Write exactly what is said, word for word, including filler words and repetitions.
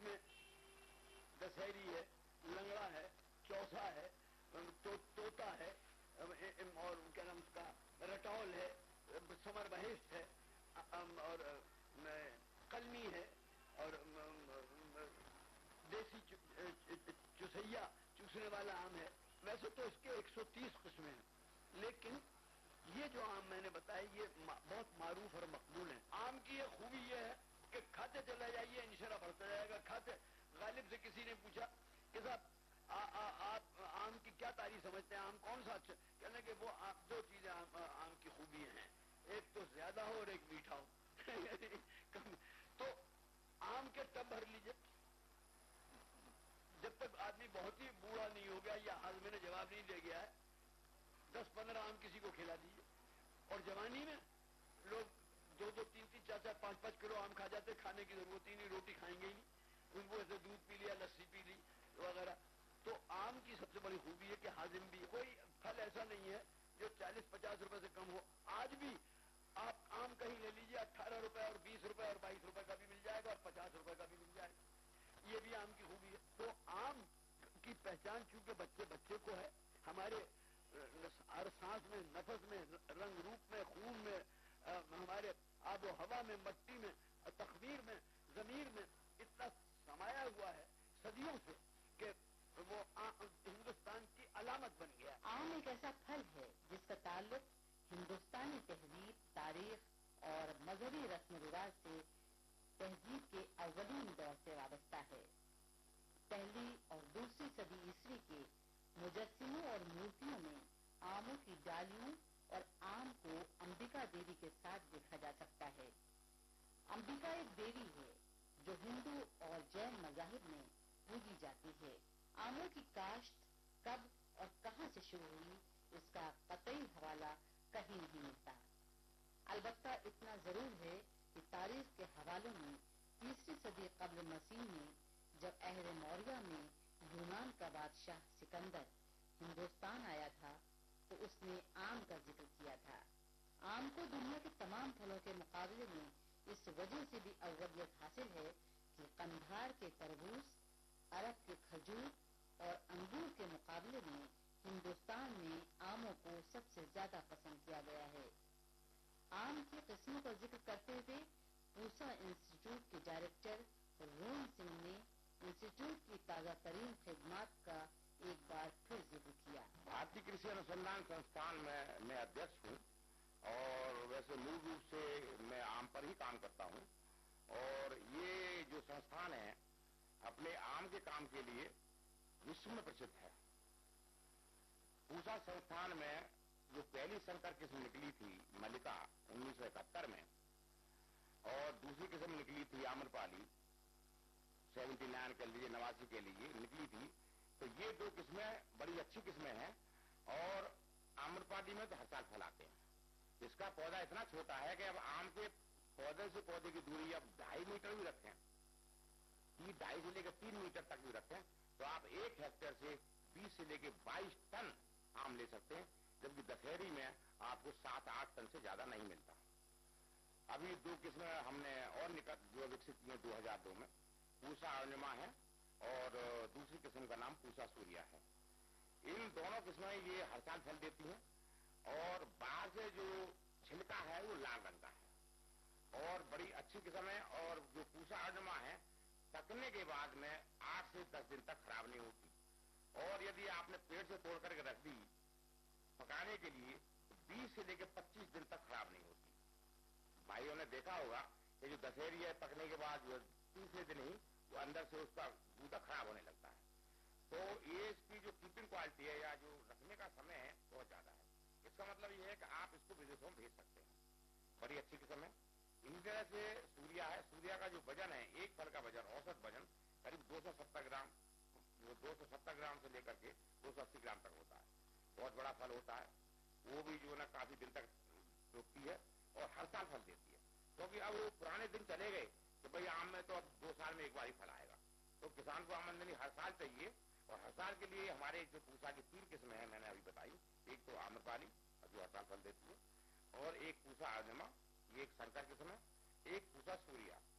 میں دسہری ہے، لنگڑا ہے، چوسا ہے، تو, توتا ہے، اور کیا نام اس کا رٹول ہے، سمر بہشت ہے، اور قلمی ہے، اور دیسی چوسیا چوسنے والا آم ہے. ویسے تو اس کے ایک سو تیس قسمیں ہیں، لیکن یہ جو آم میں نے بتایا یہ بہت معروف اور مقبول ہیں. آم کی یہ خوبی یہ ہے کہ کھاتے چلا جائیے انشرا بڑھتا جائے گا. کھاتے غالب سے کسی نے پوچھا کہ صاحب آپ آم کی کیا تعریف سمجھتے ہیں، آم کون سا اچھا؟ کہنے کہ وہ دو چیزیں آم, آم کی خوبی ہیں، ایک تو زیادہ ہو اور ایک میٹھا ہو. تو آم کے ٹب بھر لیجیے، جب تک آدمی بہت ہی بوڑھا نہیں ہو گیا یا ہاضمے نے جواب نہیں دے گیا ہے، دس پندرہ آم کسی کو کھلا دیجیے. اور جوانی میں لوگ دو دو تین تین چار چار پانچ پانچ کلو آم کھا جاتے، کھانے کی ضرورت ہی نہیں، روٹی کھائیں گے ہی نہیں. ان کو ایسے دودھ پی لیا، لسی پی لی وغیرہ. تو آم کی سب سے بڑی خوبی ہے کہ ہاضم بھی. کوئی پھل ایسا نہیں ہے جو چالیس پچاس روپے سے کم ہو. آج بھی آپ آم کہیں لے لیجیے، اٹھارہ روپے اور بیس روپے اور بائیس روپے کا بھی مل جائے گا اور پچاس روپے کا بھی مل جائے گا. یہ بھی آم کی خوبی ہے. تو آم کی پہچان چونکہ بچے بچے کو ہے، ہمارے ہر سانس میں، نفس میں، رنگ روپ میں، خون میں، ہمارے آب و ہوا میں، مٹی میں، تخمیر میں، ضمیر میں اتنا سمایا ہوا ہے صدیوں سے کہ وہ ہندوستان کی علامت بن گیا. آم ایک ایسا پھل ہے جس کا تعلق ہندوستانی تہذیب، تاریخ اور مذہبی رسم و رواج سے تہذیب کے اولین دور سے وابستہ ہے. پہلی اور دوسری صدی عیسوی کے مجسموں اور مورتیوں میں آموں کی ڈالیوں اور آم کو امبکا دیوی کے ساتھ دیکھا جا سکتا ہے. امبکا ایک دیوی ہے جو ہندو اور جین مذاہب میں پوجی جاتی ہے. آموں کی کاشت کب اور کہاں سے شروع ہوئی اس کا قطعی حوالہ کہیں نہیں ملتا. البتہ اتنا ضرور ہے کہ تاریخ کے حوالوں میں تیسری صدی قبل مسیح میں جب عہد موریہ میں یونان کا بادشاہ سکندر ہندوستان آیا تھا تو اس نے آم کا ذکر کیا تھا. آم کو دنیا کے تمام پھلوں کے مقابلے میں اس وجہ سے بھی اولویت حاصل ہے کہ قندھار کے تربوز، عرب کے کھجور اور انگور کے مقابلے میں ہندوستان میں آموں کو سب سے زیادہ پسند کیا گیا ہے. آم کی قسموں کا ذکر کرتے ہوئے پوسا انسٹیٹیوٹ کے ڈائریکٹر رون سنگھ نے انسٹیٹیوٹ کی تازہ ترین خدمات کا ایک بار پھر ذکر کیا. بھارتی کرشی انوسندھان سنستھان میں میں ادھیکش ہوں اور ویسے مول روپ سے میں آم پر ہی کام کرتا ہوں. اور یہ جو سنستھان ہے اپنے آم کے کام کے لیے وشو میں پرسدھ ہے. پوسا سنستھان میں جو پہلی سنکر قسم نکلی تھی ملکا انیس سو اکہتر میں، اور دوسری قسم نکلی تھی آمرپالی سیونٹی نائن کے لیے نواسی کے لیے نکلی تھی. تو یہ دو قسمیں بڑی اچھی قسمیں ہیں اور آمرپالی میں تو ہر سال پھیلاتے ہیں. اس کا پودا اتنا چھوٹا ہے کہ اب آم کے پودے سے پودے کی دوری اب ڈھائی میٹر بھی رکھیں، تین ڈھائی سے لے کے تین میٹر تک بھی رکھیں تو آپ ایک ہیکٹر سے بیس سے لے کے بائیس ٹن آم لے سکتے ہیں، جبکہ دشہری میں آپ کو سات آٹھ ٹن سے زیادہ نہیں ملتا. ابھی دو قسمیں ہم نے اور نکت جو وکست کی ہیں دو ہزار دو میں، پوسا ارنما ہے اور دوسری قسم کا نام پوسا سوریا ہے. ان دونوں قسمیں یہ ہر سال پھل دیتی ہیں اور باہر سے جو چھلکا ہے وہ لال رنگ کا ہے اور بڑی اچھی قسم ہے. اور جو پوسا ارنما ہے پکنے کے بعد میں آٹھ سے دس دن تک خراب نہیں ہوتی اور یدی آپ نے پیڑ سے توڑ کر کے رکھ دی پکانے کے لیے بیس سے لے کے پچیس دن تک خراب نہیں ہوتی. بھائیوں نے دیکھا ہوگا کہ جو دشہری ہے پکنے کے بعد جو تیسرے دن ہی وہ اندر سے اس کا گودا خراب ہونے لگتا ہے. تو یہ اس کی جو کیپنگ کوالٹی ہے یا جو رکھنے کا سمے ہے بہت زیادہ ہے. اس کا مطلب یہ ہے کہ آپ اس کو ودیشوں میں بھیج سکتے ہیں. بڑی اچھی قسم ہے. اسی طرح سے سوریا ہے. سوریا کا جو وزن ہے ایک پھل کا وزن اوسط وزن قریب دو سو ستر گرام وہ دو سو ستر گرام سے لے کر کے دو سو اسی گرام تک ہوتا ہے. بہت بڑا پھل ہوتا ہے. وہ بھی جو ہے نا کافی دن تک روکتی ہے اور ہر سال پھل دیتی ہے کیونکہ اب وہ پرانے دن چلے گئے کہ بھائی آم میں تو اب دو سال میں ایک بار ہی پھل آئے گا. تو کسان کو آمدنی ہر سال چاہیے اور ہر سال کے لیے ہمارے جو پوسا کی تین قسمیں ہیں میں نے ابھی بتائی، ایک تو آمرپالی جو ہر سال پھل دیتی ہے اور ایک پوسا ارنما یہ ایک سنکر قسم ہے، ایک پوسا سوریا